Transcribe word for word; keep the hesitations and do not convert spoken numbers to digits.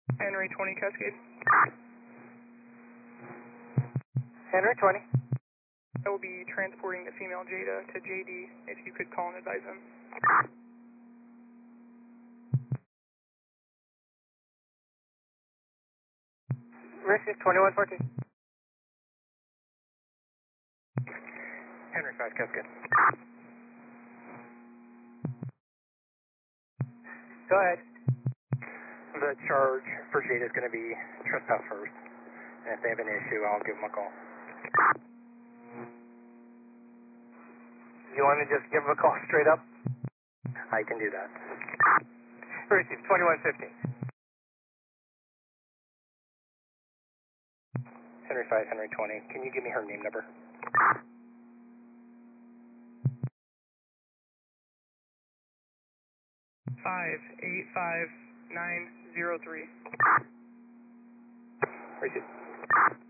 Henry twenty Cascade. Henry twenty. I will be transporting the female Jada to J D if you could call and advise them. Receive twenty-one fourteen. Henry five Cascade. Go ahead. The charge for Jade is going to be trespass first. And if they have an issue, I'll give them a call. You want to just give them a call straight up? I can do that. Receive twenty-one fifteen. Henry five, Henry twenty. Can you give me her name number? Five eight five nine zero three. Receive.